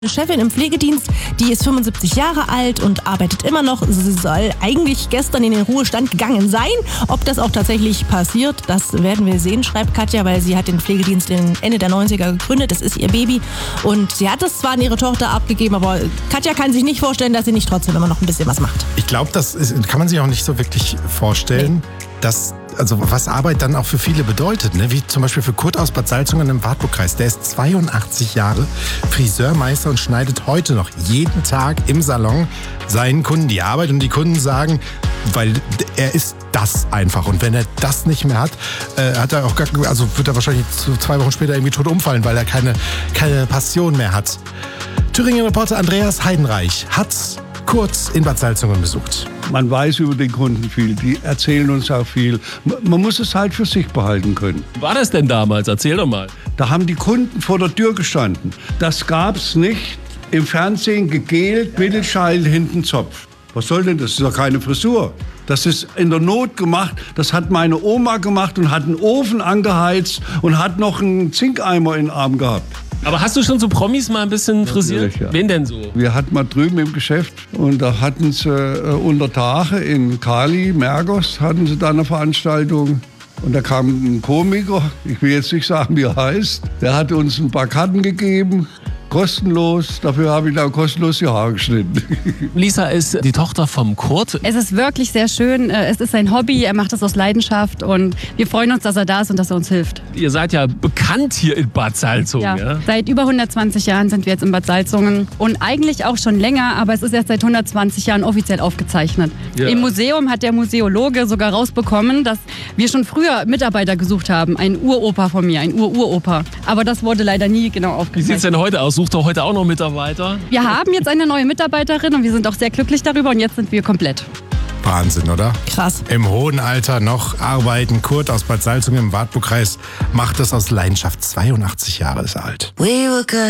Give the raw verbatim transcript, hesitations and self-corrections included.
Eine Chefin im Pflegedienst, die ist fünfundsiebzig Jahre alt und arbeitet immer noch. Sie soll eigentlich gestern in den Ruhestand gegangen sein. Ob das auch tatsächlich passiert, das werden wir sehen, schreibt Katja, weil sie hat den Pflegedienst in Ende der neunziger gegründet. Das ist ihr Baby und sie hat es zwar an ihre Tochter abgegeben, aber Katja kann sich nicht vorstellen, dass sie nicht trotzdem immer noch ein bisschen was macht. Ich glaube, das ist, kann man sich auch nicht so wirklich vorstellen, nee. dass also was Arbeit dann auch für viele bedeutet, ne? Wie zum Beispiel für Kurt aus Bad Salzungen im Wartburgkreis. Der ist zweiundachtzig Jahre, Friseurmeister und schneidet heute noch jeden Tag im Salon seinen Kunden die Arbeit. Und die Kunden sagen, weil er ist das einfach. Und wenn er das nicht mehr hat, äh, hat er auch gar, also wird er wahrscheinlich zwei Wochen später irgendwie tot umfallen, weil er keine, keine Passion mehr hat. Thüringen-Reporter Andreas Heidenreich hat Kurt in Bad Salzungen besucht. Man weiß über den Kunden viel, die erzählen uns auch viel. Man muss es halt für sich behalten können. Wie war das denn damals? Erzähl doch mal. Da haben die Kunden vor der Tür gestanden. Das gab's nicht im Fernsehen gegelt, Mittelscheitel, hinten Zopf. Was soll denn das? Das ist doch keine Frisur. Das ist in der Not gemacht. Das hat meine Oma gemacht und hat einen Ofen angeheizt und hat noch einen Zinkeimer in den Arm gehabt. Aber hast du schon so Promis mal ein bisschen frisiert? Ja. Wen denn so? Wir hatten mal drüben im Geschäft und da hatten sie äh, unter Tage in Kali, Mergos, hatten sie da eine Veranstaltung. Und da kam ein Komiker, ich will jetzt nicht sagen, wie er heißt, der hat uns ein paar Karten gegeben. Kostenlos, dafür habe ich da kostenlos die Haare geschnitten. Lisa ist die Tochter vom Kurt. Es ist wirklich sehr schön, es ist sein Hobby, er macht es aus Leidenschaft und wir freuen uns, dass er da ist und dass er uns hilft. Ihr seid ja bekannt hier in Bad Salzungen. Ja, ja? Seit über hundertzwanzig Jahren sind wir jetzt in Bad Salzungen und eigentlich auch schon länger, aber es ist erst seit hundertzwanzig Jahren offiziell aufgezeichnet. Ja. Im Museum hat der Museologe sogar rausbekommen, dass wir schon früher Mitarbeiter gesucht haben, ein Uropa von mir, ein Ur-Uropa. Aber das wurde leider nie genau aufgezeichnet. Wie sieht es denn heute aus? Sucht ihr heute auch noch Mitarbeiter? Wir haben jetzt eine neue Mitarbeiterin und wir sind auch sehr glücklich darüber und jetzt sind wir komplett. Wahnsinn, oder? Krass. Im hohen Alter noch arbeiten. Kurt aus Bad Salzungen im Wartburgkreis macht das aus Leidenschaft. zweiundachtzig Jahre ist er alt.